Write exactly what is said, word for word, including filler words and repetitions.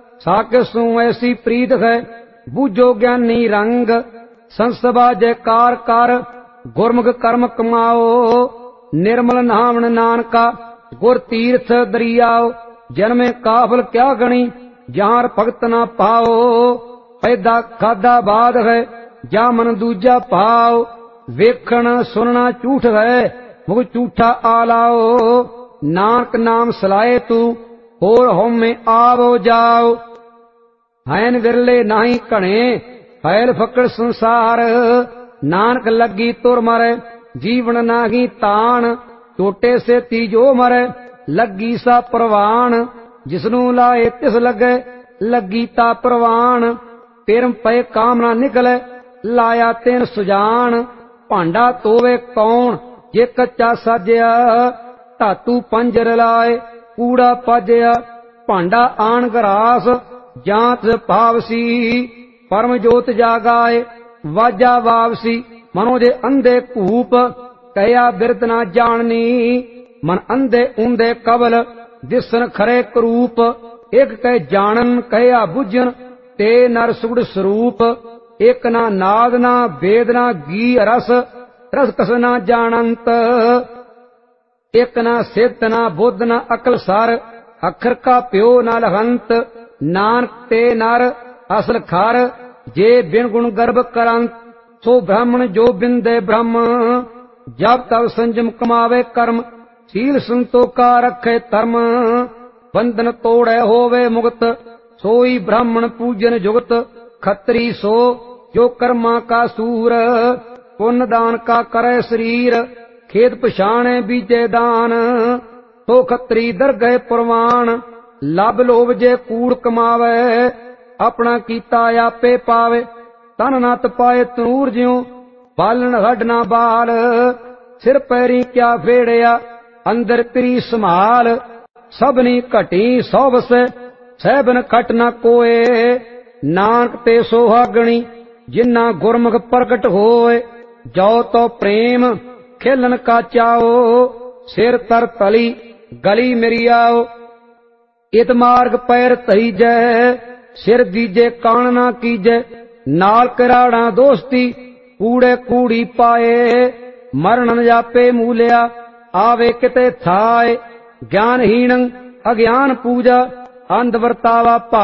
साकिसू ऐसी प्रीत है बूझो ज्ञानी रंग। संसभा जयकार कर गुरमुख कर्म कमाओ। निर्मल नामन नानका गुर तीर्थ दरियाओ। जन्मे काफल क्या गणी जहां भगत ना पाओ। पैदा खादा बाद है जा मन दूजा पाओ। वेखण सुनना झूठ है मुख झूठा आलाओ। नानक नाम सलाए तू होर होमे आवो जाओ। हैन विरले नाही घणे फैल फकड़ संसार। नानक लगी तुर मरै जीवन नाही तान। टोटे से तीजो मरै लगी सा प्रवान। जिसनू लाए तिस लगे लगी ता प्रवान। तेरम पे कामना निकले लाया तेन सुजान। भांडा तोवे कौन जे कच्चा साजया। धातु पंजर लाए कूड़ा पाजया। भांडा आन गरास जांच पावसी। परम जोत जागाए वाजा वापसी। मनो जे अंधे कूप कया बिरत ना जाननी। मन अंधे ऊंधे कबल दिसन खरे करूप। एक कह जानन कया बुझन ते नर सुगड़ स्वरूप। एक ना नाद ना वेद ना गी रस रस कस ना जानंत। एक ना सिद्ध ना बुद्ध ना अकल सर अखर का प्यो ना लहंत। नानक ते नर असल खर जे बिन गुण गर्भ करंत। सो ब्राह्मण जो बिंदे ब्रह्म जब तब संजम कमावे कर्म। सील संतोखा रखे धर्म बंधन तोड़े होवे मुक्त। सोई ब्राह्मण पूजन जुगत खत्री सो जो कर्मा का सूर। पुण्य दान का करे शरीर खेत पछाणे बीजे दान। तो खत्री दरगह प्रवान लब लोभ जे कूड़ कमावे। अपना कीता आपे पावे तन ना तपाए तनूर ज्यों। बालन हड ना बाल सिर पैरी क्या फेड़िया। अंदर पिरी संभाल सबनी घटी सौभ से सहबन खट ना कोए। नानक ते सोहागणी जिन्ना गुरमुख प्रगट होए। जो तो प्रेम खेलन का चाओ सिर तर तली गली मेरी आओ। इत मार्ग पैर तहीजै सिर दीजे कान ना कीजै। नाल कराड़ा दोस्ती कूड़े कूड़ी पाए। मरण न जापे मूलिया आवे किते थाए। ज्ञानहीन अज्ञान पूजा अंध वर्तावा